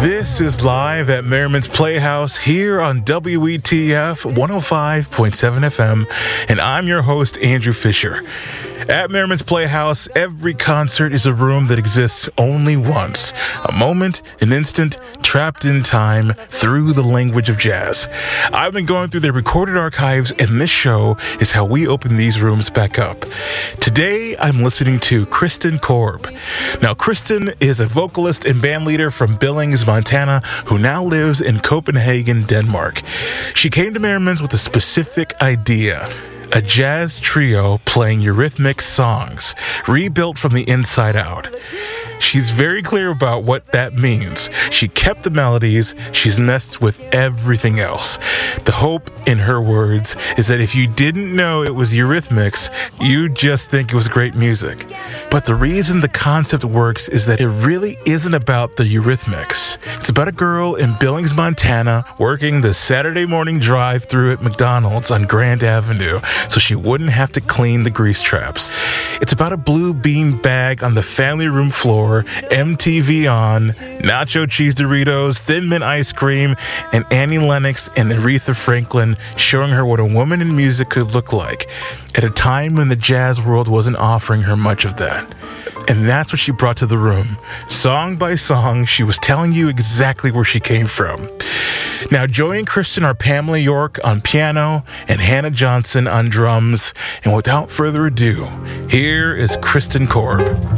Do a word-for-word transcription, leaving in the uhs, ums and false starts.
This is live at Merriman's Playhouse here on W E T F one oh five point seven F M, and I'm your host, Andrew Fisher. At Merriman's Playhouse, every concert is a room that exists only once. A moment, an instant, trapped in time through the language of jazz. I've been going through their recorded archives, and this show is how we open these rooms back up. Today, I'm listening to Kristen Korb. Now, Kristen is a vocalist and band leader from Billings, Montana, who now lives in Copenhagen, Denmark. She came to Merriman's with a specific idea. A jazz trio playing Eurythmics songs, rebuilt from the inside out. She's very clear about what that means. She kept the melodies, she's messed with everything else. The hope, in her words, is that if you didn't know it was Eurythmics, you'd just think it was great music. But the reason the concept works is that it really isn't about the Eurythmics. It's about a girl in Billings, Montana, working the Saturday morning drive-thru at McDonald's on Grand Avenue so she wouldn't have to clean the grease traps. It's about a blue bean bag on the family room floor, M T V on, nacho cheese Doritos, Thin Mint ice cream, and Annie Lennox and Aretha Franklin showing her what a woman in music could look like at a time when the jazz world wasn't offering her much of that. And that's what she brought to the room. Song by song, she was telling you exactly where she came from. Now, joining Kristen are Pamela York on piano and Hannah Johnson on drums. And without further ado, here is Kristen Korb.